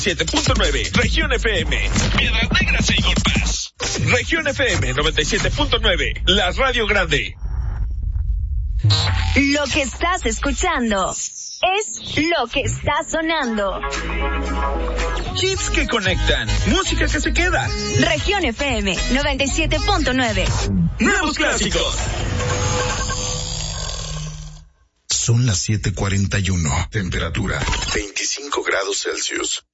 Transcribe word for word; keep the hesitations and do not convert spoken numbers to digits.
siete punto nueve, Región F M, Piedras Negras e Igorpaz. Región F M noventa y siete punto nueve, la radio grande. Lo que estás escuchando es lo que está sonando. Hits que conectan, música que se queda. Región F M noventa y siete punto nueve. Nuevos clásicos. Son las siete cuarenta y uno. Temperatura veinticinco grados Celsius.